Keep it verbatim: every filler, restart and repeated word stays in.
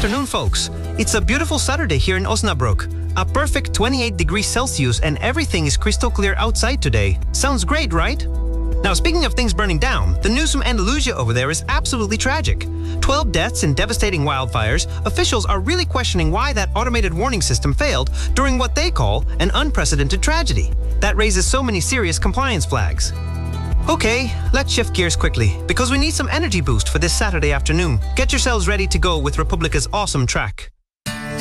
afternoon, folks. It's a beautiful Saturday here in Osnabrück. A perfect twenty-eight degrees Celsius and everything is crystal clear outside today. Sounds great, right? Now, speaking of things burning down, the news from Andalusia over there is absolutely tragic. twelve deaths in devastating wildfires, officials are really questioning why that automated warning system failed during what they call an unprecedented tragedy. That raises so many serious compliance flags. Okay, let's shift gears quickly, because we need some energy boost for this Saturday afternoon. Get yourselves ready to go with Republica's awesome track.